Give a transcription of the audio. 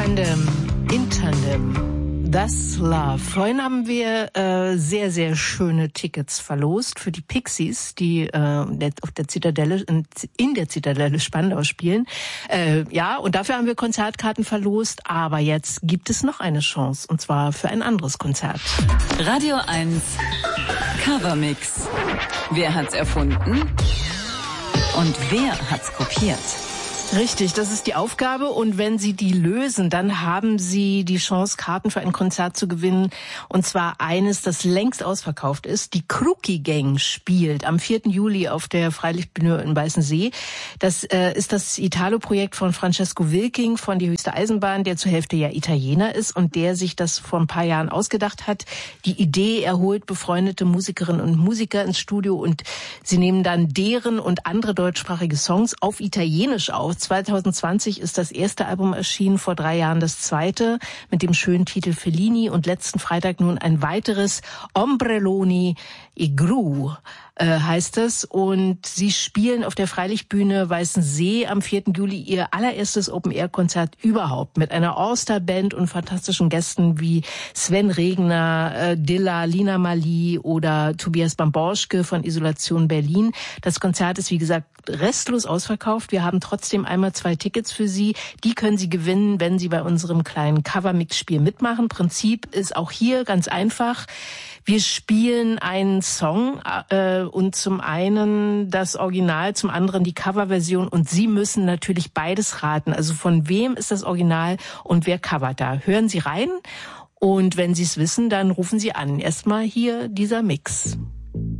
Tandem, in Tandem, That's Love. Vorhin haben wir sehr, sehr schöne Tickets verlost für die Pixies, die auf der Zitadelle, in der Zitadelle Spandau spielen. Ja, und dafür haben wir Konzertkarten verlost, aber jetzt gibt es noch eine Chance, und zwar für ein anderes Konzert. Radio 1 Covermix. Wer hat's erfunden? Und wer hat's kopiert? Richtig, das ist die Aufgabe, und wenn Sie die lösen, dann haben Sie die Chance, Karten für ein Konzert zu gewinnen, und zwar eines, das längst ausverkauft ist. Die Kruki Gang spielt am 4. Juli auf der Freilichtbühne in Weißensee. Das ist das Italo-Projekt von Francesco Wilking von Die Höchste Eisenbahn, der zur Hälfte ja Italiener ist und der sich das vor ein paar Jahren ausgedacht hat. Die Idee, er holt befreundete Musikerinnen und Musiker ins Studio und sie nehmen dann deren und andere deutschsprachige Songs auf Italienisch auf. 2020 ist das erste Album erschienen, vor 3 Jahren das zweite mit dem schönen Titel Fellini und letzten Freitag nun ein weiteres, Ombrelloni e Gru heißt es, und sie spielen auf der Freilichtbühne Weißensee am 4. Juli ihr allererstes Open-Air-Konzert überhaupt mit einer All-Star-Band und fantastischen Gästen wie Sven Regner, Dilla, Lina Mali oder Tobias Bamborschke von Isolation Berlin. Das Konzert ist, wie gesagt, restlos ausverkauft. Wir haben trotzdem einmal 2 Tickets für Sie. Die können Sie gewinnen, wenn Sie bei unserem kleinen Cover-Mix-Spiel mitmachen. Prinzip ist auch hier ganz einfach. Wir spielen einen Song und zum einen das Original, zum anderen die Coverversion, und Sie müssen natürlich beides raten. Also von wem ist das Original und wer covert da? Hören Sie rein, und wenn Sie es wissen, dann rufen Sie an. Erstmal hier dieser Mix.